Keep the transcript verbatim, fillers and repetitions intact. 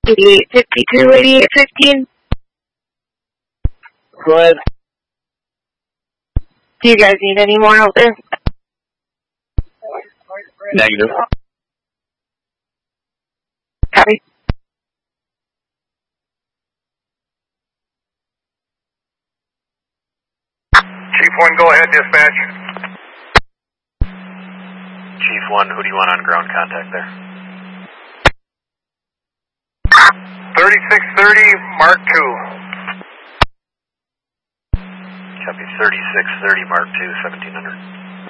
eighty-eight fifty-two, eighty-eight fifteen. Go ahead. Do you guys need any more out there? Negative. Copy. Chief one, go ahead, dispatch. Chief one, who do you want on ground contact there? thirty-six thirty, Mark two. Copy, thirty-six thirty, Mark two, seventeen hundred.